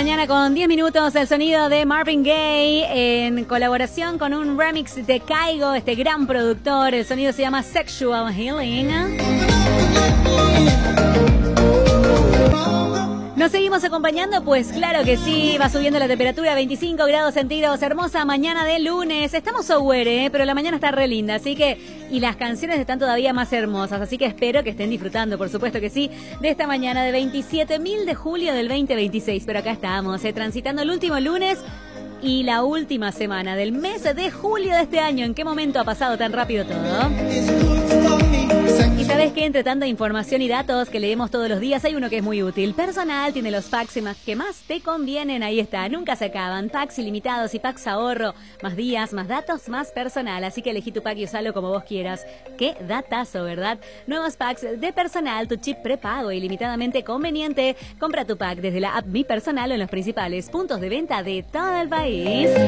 mañana con 10 minutos, el sonido de Marvin Gaye en colaboración con un remix de Kygo, este gran productor. El sonido se llama Sexual Healing. ¿Nos seguimos acompañando? Pues claro que sí, va subiendo la temperatura, 25 grados centígrados, hermosa mañana de lunes. Estamos software, pero la mañana está re linda, así que, y las canciones están todavía más hermosas, así que espero que estén disfrutando, por supuesto que sí, de esta mañana de 27.000 de julio del 2026. Pero acá estamos, transitando el último lunes y la última semana del mes de julio de este año. ¿En qué momento ha pasado tan rápido todo? Y sabes que entre tanta información y datos que leemos todos los días, hay uno que es muy útil. Personal tiene los packs que más te convienen. Ahí está, nunca se acaban. Packs ilimitados y packs ahorro. Más días, más datos, más personal. Así que elegí tu pack y usalo como vos quieras. Qué datazo, ¿verdad? Nuevos packs de Personal, tu chip prepago ilimitadamente conveniente. Compra tu pack desde la app Mi Personal o en los principales puntos de venta de todo el país.